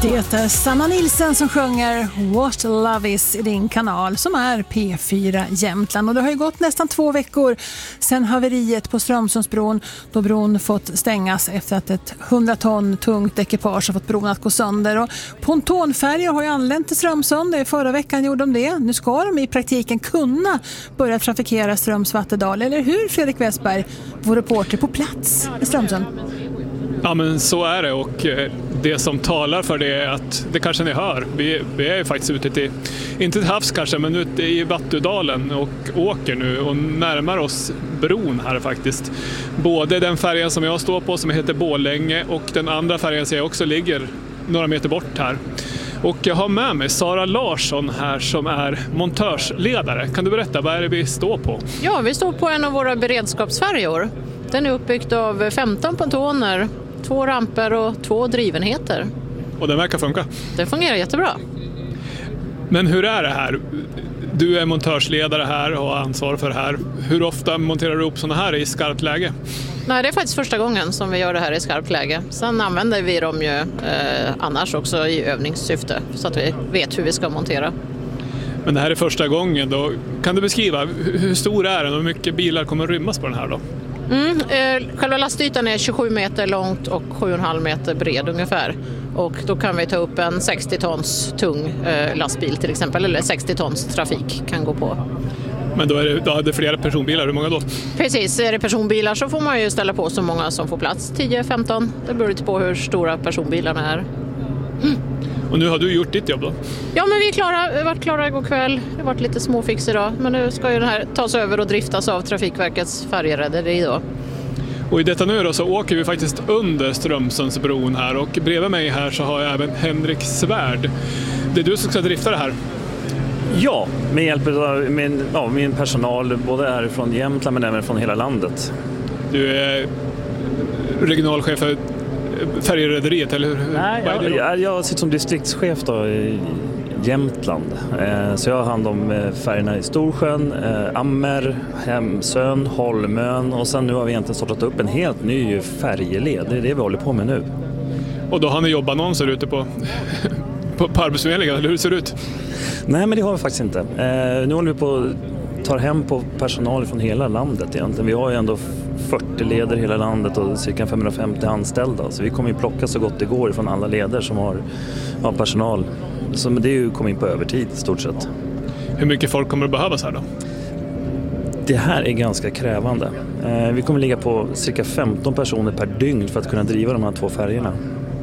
Det är Sanna Nilsson som sjunger What Love Is i din kanal som är P4 Jämtland. Och det har ju gått nästan 2 veckor sedan haveriet på Strömsundsbron då bron fått stängas efter att ett 100 ton tungt ekipage har fått bron att gå sönder. Och pontonfärjor har ju anlänt till Strömsund. Förra veckan gjorde de det. Nu ska de i praktiken kunna börja trafikera Strömsvattedal. Eller hur, Fredrik Westberg, vår reporter på plats i Strömsund? Ja, men så är det, och det som talar för det är att det kanske ni hör. Vi är ju faktiskt ute till, inte till havs kanske, men ute i Vattudalen och åker nu och närmar oss bron här faktiskt. Både den färjan som jag står på som heter Bålänge och den andra färjan som jag också ligger några meter bort här. Och jag har med mig Sara Larsson här som är montörsledare. Kan du berätta, vad är det vi står på? Ja, vi står på en av våra beredskapsfärjor. Den är uppbyggd av 15 pontoner, 2 ramper och 2 drivenheter. Och den verkar funka? Det fungerar jättebra. Men hur är det här? Du är montörsledare här och har ansvar för det här. Hur ofta monterar du upp sådana här i skarpt läge? Nej, det är faktiskt första gången som vi gör det här i skarpt läge. Sen använder vi dem ju annars också i övningssyfte så att vi vet hur vi ska montera. Men det här är första gången då. Kan du beskriva, hur stor är den och hur mycket bilar kommer rymmas på den här då? Själva lastytan är 27 meter långt och 7,5 meter bred ungefär. Och då kan vi ta upp en 60 tons tung lastbil till exempel, eller 60 tons trafik kan gå på. Men då är det flera personbilar, hur många då? Precis, är det personbilar så får man ju ställa på så många som får plats, 10-15. Det beror lite på hur stora personbilarna är. Och nu har du gjort ditt jobb då? Ja, men vi har varit klara igår kväll. Det har varit lite småfix idag. Men nu ska ju den här tas över och driftas av Trafikverkets färjerederi då. Och i detta nu då så åker vi faktiskt under Strömsundsbron här. Och bredvid mig här så har jag även Henrik Svärd. Det är du som ska drifta det här? Ja, med hjälp av min personal. Både här från Jämtland men även från hela landet. Du är regionalchef för färjerederiet, eller hur? Nej, jag sitter som distriktschef då i Jämtland. Så jag har hand om färgerna i Storsjön, Ammer, Hemsön, Holmön och sen nu har vi egentligen startat upp en helt ny färjeled. Det är det vi håller på med nu. Och då har ni jobbannonser ute på Arbetsförmedlingen, eller hur ser det ut? Nej, men det har vi faktiskt inte. Nu håller vi på att ta hem på personal från hela landet egentligen. Vi har ju ändå 40 leder i hela landet och cirka 550 anställda. Så vi kommer ju plocka så gott det går från alla leder som har personal. Så det är ju kommit in på övertid i stort sett. Hur mycket folk kommer att behövas här då? Det här är ganska krävande. Vi kommer ligga på cirka 15 personer per dygn för att kunna driva de här 2 färgerna.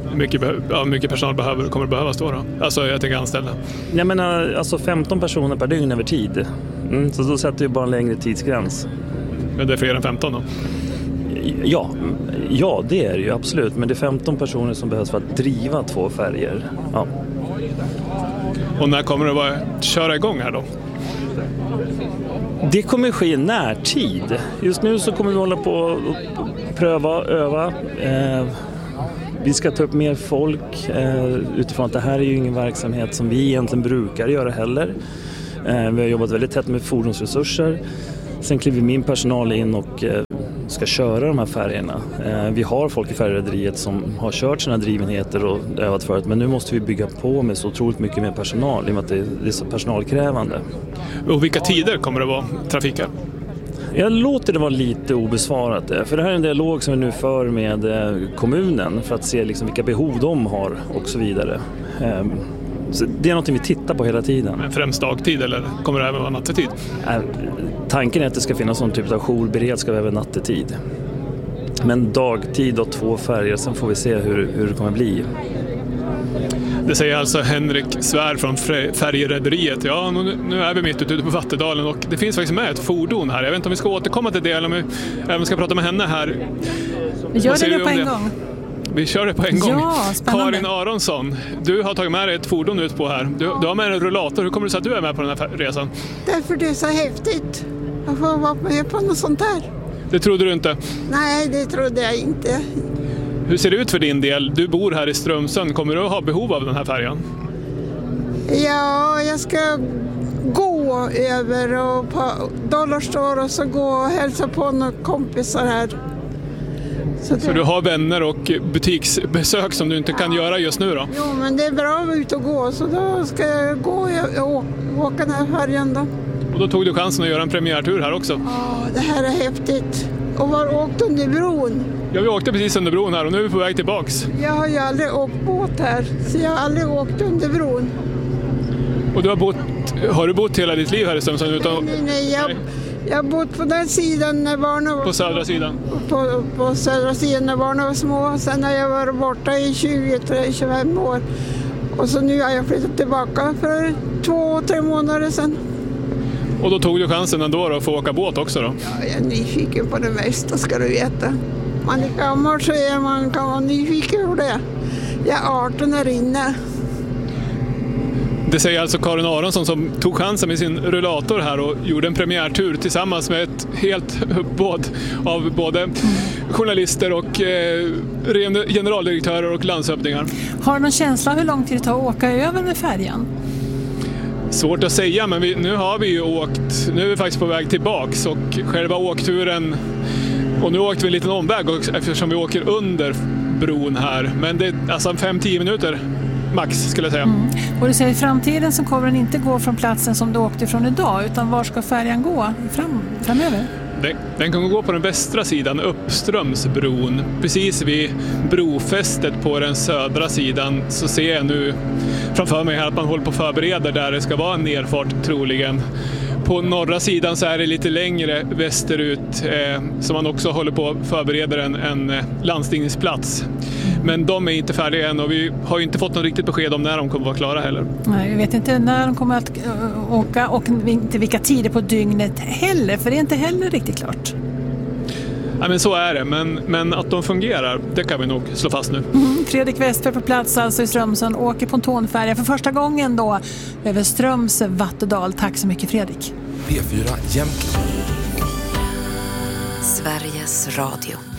Mycket personal kommer att behövas då? Alltså jag tänker anställda. Jag menar alltså 15 personer per dygn över tid. Så då sätter vi bara en längre tidsgräns. Men det är fler än 15 då? Ja, det är det ju absolut. Men det är 15 personer som behövs för att driva 2 färger. Ja. Och när kommer det att köra igång här då? Det kommer ske i närtid. Just nu så kommer vi hålla på och pröva och öva. Vi ska ta upp mer folk utifrån att det här är ju ingen verksamhet som vi egentligen brukar göra heller. Vi har jobbat väldigt tätt med fordonsresurser. Sen kliver min personal in och ska köra de här färgerna. Vi har folk i färjerederiet som har kört sina drivenheter och övat förut, men nu måste vi bygga på med så otroligt mycket mer personal i och med att det är så personalkrävande. Och vilka tider kommer det vara trafiken? Jag låter det vara lite obesvarat, för det här är en dialog som vi nu för med kommunen för att se liksom vilka behov de har och så vidare. Så det är något vi tittar på hela tiden. Men främst dagtid eller kommer det även vara nattetid? Tanken är att det ska finnas någon typ av jourberedskap även nattetid. Men dagtid och 2 färger, sen får vi se hur det kommer bli. Det säger alltså Henrik Svärd från färjerederiet. Ja, nu är vi mitt ute på Vattudalen och det finns faktiskt med ett fordon här. Jag vet inte om vi ska återkomma till det eller om vi även ska prata med henne här. Vi gör det på en gång. Vi kör det på en gång. Ja, spännande. Karin Aronsson, du har tagit med dig ett fordon ut på här. Du har med en rullator. Hur kommer det sig att du är med på den här resan? Därför det är så häftigt. Jag får vara med på något sånt här. Det trodde du inte? Nej, det trodde jag inte. Hur ser det ut för din del? Du bor här i Strömsund. Kommer du att ha behov av den här färjan? Ja, jag ska gå över och på Dollarstore och så gå och hälsa på några kompisar här. Så du har vänner och butiksbesök som du inte kan göra just nu då? Jo, men det är bra att vara ute och gå, så då ska jag gå och åka den här färjan då. Och då tog du chansen att göra en premiärtur här också? Ja, det här är häftigt. Och var åkte under bron? Ja, vi åkte precis under bron här och nu är vi på väg tillbaks. Jag har ju aldrig åkt båt här, så jag har aldrig åkt under bron. Och har du bott hela ditt liv här i Strömsund? Nej, jag har bott på den sidan när barnen var på södra sidan? På södra sidan när barnen var små. Sen har jag varit borta i 20-25 år. Och så nu har jag flyttat tillbaka för 2-3 månader sedan. Och då tog du chansen ändå då att få åka båt också då? Ja, jag är nyfiken på det mesta, ska du veta. Man är gammal så man kan vara nyfiken på det. Jag är 18 här inne. Det säger alltså Karin Aronsson som tog chansen med sin rullator här och gjorde en premiärtur tillsammans med ett helt uppbåd av både journalister och generaldirektörer och landshövdingar. Har du någon känsla hur lång tid det tar att åka över med färjan? Svårt att säga, men nu har vi ju åkt, nu är vi faktiskt på väg tillbaks och själva åkturen, och nu åkte vi en liten omväg eftersom vi åker under bron här, men det är alltså 5-10 minuter max skulle jag säga. Och du säger i framtiden så kommer den inte gå från platsen som du åkte från idag, utan var ska färjan gå framöver? Den kan gå på den västra sidan, uppströmsbron. Precis vid brofästet på den södra sidan så ser jag nu framför mig här att man håller på att förbereda där det ska vara en nerfart troligen. På norra sidan så är det lite längre västerut som man också håller på att förbereda en landstigningsplats. Men de är inte färdiga än och vi har ju inte fått något riktigt besked om när de kommer vara klara heller. Nej, vi vet inte när de kommer att åka och inte vilka tider på dygnet heller, för det är inte heller riktigt klart. Ja, men så är det, men att de fungerar, det kan vi nog slå fast nu. Fredrik Westberg på plats alltså i Strömsund, åker pontonfärja för första gången då över Ströms Vattudal. Tack så mycket Fredrik. P4 Jämtland. Sveriges Radio.